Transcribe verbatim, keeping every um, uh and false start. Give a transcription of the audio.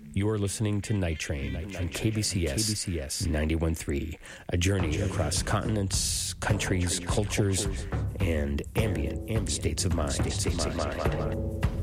You are listening to Night Train on K B C S ninety-one point three, a journey across continents, countries, cultures, and ambient states of mind. States of mind.